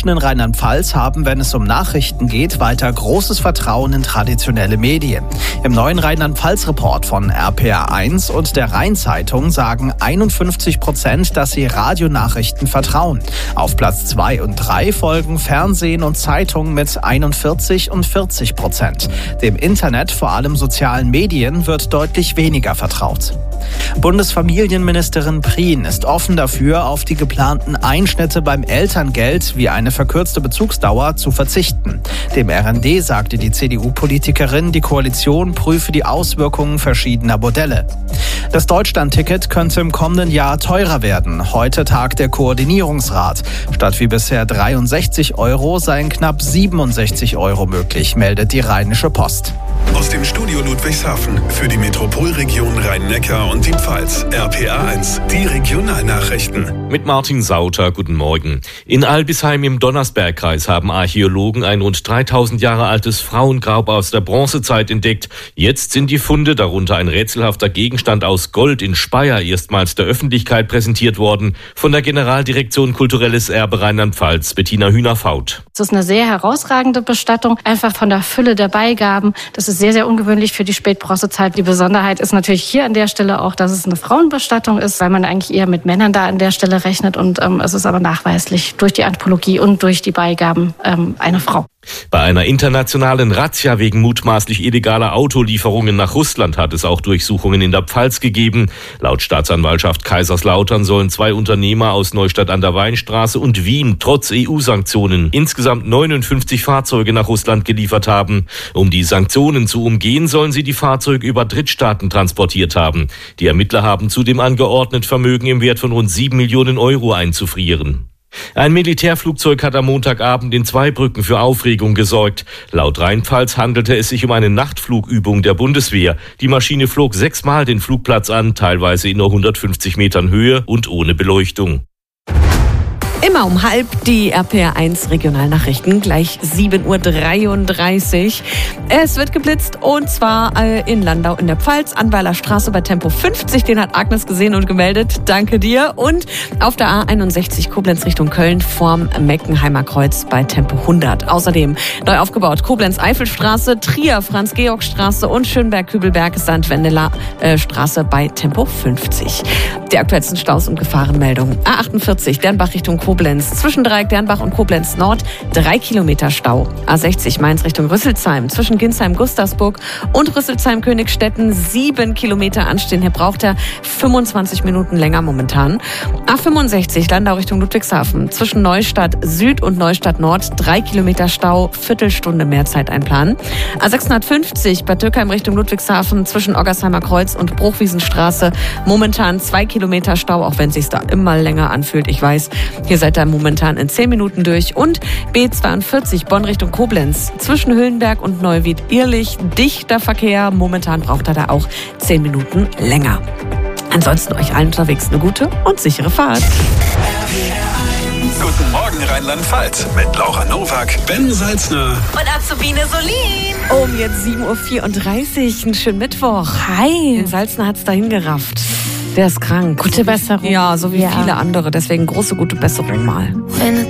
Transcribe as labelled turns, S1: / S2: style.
S1: Menschen in Rheinland-Pfalz haben, wenn es um Nachrichten geht, weiter großes Vertrauen in traditionelle Medien. Im neuen Rheinland-Pfalz-Report von RPR1 und der Rhein-Zeitung sagen 51%, dass sie Radionachrichten vertrauen. Auf Platz 2 und 3 folgen Fernsehen und Zeitung mit 41 und 40%. Dem Internet, vor allem sozialen Medien, wird deutlich weniger vertraut. Bundesfamilienministerin Prien ist offen dafür, auf die geplanten Einschnitte beim Elterngeld wie eine verkürzte Bezugsdauer zu verzichten. Dem RND sagte die CDU-Politikerin, die Koalition prüfe die Auswirkungen verschiedener Modelle. Das Deutschlandticket könnte im kommenden Jahr teurer werden. Heute tagt der Koordinierungsrat. Statt wie bisher 63 € seien knapp 67 € möglich, meldet die Rheinische Post.
S2: Aus dem Studio Ludwigshafen für die Metropolregion Rhein-Neckar und die Pfalz. RPR1, die Regionalnachrichten.
S3: Mit Martin Sauter, guten Morgen. In Albisheim im Donnersbergkreis haben Archäologen ein rund 3000 Jahre altes Frauengrab aus der Bronzezeit entdeckt. Jetzt sind die Funde, darunter ein rätselhafter Gegenstand aus Gold in Speyer, erstmals der Öffentlichkeit präsentiert worden. Von der Generaldirektion Kulturelles Erbe Rheinland-Pfalz, Bettina Hühner-Faut.
S4: Es ist eine sehr herausragende Bestattung, einfach von der Fülle der Beigaben. Das ist sehr, sehr ungewöhnlich für die Spätbronzezeit. Die Besonderheit ist natürlich hier an der Stelle auch, dass es eine Frauenbestattung ist, weil man eigentlich eher mit Männern da an der Stelle rechnet. Und es ist aber nachweislich durch die Anthropologie und durch die Beigaben eine Frau.
S3: Bei einer internationalen Razzia wegen mutmaßlich illegaler Autolieferungen nach Russland hat es auch Durchsuchungen in der Pfalz gegeben. Laut Staatsanwaltschaft Kaiserslautern sollen 2 Unternehmer aus Neustadt an der Weinstraße und Wien trotz EU-Sanktionen insgesamt 59 Fahrzeuge nach Russland geliefert haben. Um die Sanktionen zu umgehen, sollen sie die Fahrzeuge über Drittstaaten transportiert haben. Die Ermittler haben zudem angeordnet, Vermögen im Wert von rund 7 Millionen € einzufrieren. Ein Militärflugzeug hat am Montagabend in Zweibrücken für Aufregung gesorgt. Laut Rheinpfalz handelte es sich um eine Nachtflugübung der Bundeswehr. Die Maschine flog 6-mal den Flugplatz an, teilweise in nur 150 Metern Höhe und ohne Beleuchtung.
S5: Immer um 12:30 die RPR1 Regionalnachrichten, gleich 7:33 Uhr. Es wird geblitzt und zwar in Landau in der Pfalz, Anweiler Straße bei Tempo 50. Den hat Agnes gesehen und gemeldet. Danke dir. Und auf der A61 Koblenz Richtung Köln vorm Meckenheimer Kreuz bei Tempo 100. Außerdem neu aufgebaut Koblenz-Eifelstraße, Trier, Franz-Georg-Straße und Schönberg-Kübelberg-Sandwendeler Straße bei Tempo 50. Die aktuellsten Staus und Gefahrenmeldungen. A48 Dernbach Richtung Koblenz, zwischen Dreieck Dernbach und Koblenz Nord 3 Kilometer Stau. A60 Mainz Richtung Rüsselsheim, zwischen Ginsheim-Gustavsburg und Rüsselsheim-Königstetten 7 Kilometer anstehen. Hier braucht er 25 Minuten länger momentan. A65 Landau Richtung Ludwigshafen, zwischen Neustadt Süd und Neustadt Nord 3 Kilometer Stau, Viertelstunde mehr Zeit einplanen. A650 Bad Dürkheim Richtung Ludwigshafen, zwischen Oggersheimer Kreuz und Bruchwiesenstraße momentan 2 Kilometer Stau, auch wenn es sich da immer länger anfühlt. Ich weiß, hier seid ihr momentan in 10 Minuten durch. Und B42 Bonn Richtung Koblenz, zwischen Hüllenberg und Neuwied-Irlich dichter Verkehr. Momentan braucht er da auch 10 Minuten länger. Ansonsten euch allen unterwegs eine gute und sichere Fahrt.
S2: Guten Morgen Rheinland-Pfalz mit Laura Nowak, Ben Salzner
S6: und Azubine Solin.
S5: Um jetzt 7:34 Uhr, einen schönen Mittwoch.
S4: Hi.
S5: Den Salzner hat's dahin gerafft. Der ist krank.
S4: Gute Besserung.
S5: Ja, so wie viele andere. Deswegen große gute Besserung mal.
S6: Wenn